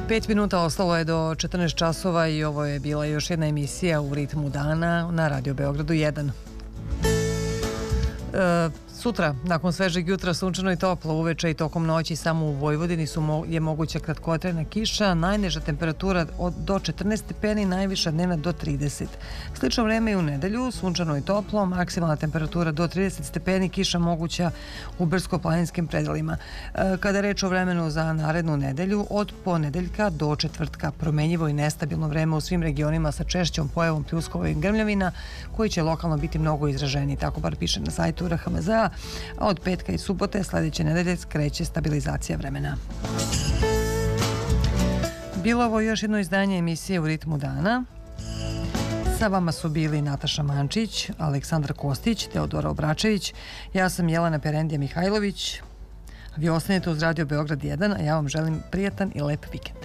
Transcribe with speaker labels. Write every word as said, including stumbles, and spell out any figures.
Speaker 1: Pet minuta ostalo je do četrnaest časova i ovo je bila još jedna emisija u ritmu dana na Radio Beogradu jedan. E, sutra, nakon svežeg jutra, sunčano i toplo, uveče i tokom noći samo u Vojvodini su je moguća kratkotrajna kiša, najniža temperatura od, do četrnaest stepeni, najviša dnevna do trideset. Slično vreme i u nedelju, sunčano i toplo, maksimalna temperatura do trideset stepeni, kiša moguća u brdsko-planinskim predelima. E, kada je reč o vremenu za narednu nedelju, od ponedeljka do četvrtka promenjivo i nestabilno vreme u svim regionima sa češćom pojavom pljuskova i grmljavina, koji će lokalno biti mnogo izraženi, tako bar piše na sajtu R H M Z A, a od petka i subote sledeće nedelje kreće stabilizacija vremena. Bilo ovo još jedno izdanje emisije u ritmu dana. Sa vama su bili Nataša Mančić, Aleksandar Kostić, Teodora Obračević, ja sam Jelena Perendija Mihajlović. Vi ostanete uz Radio Beograd jedan, a ja vam želim prijatan i lep vikend.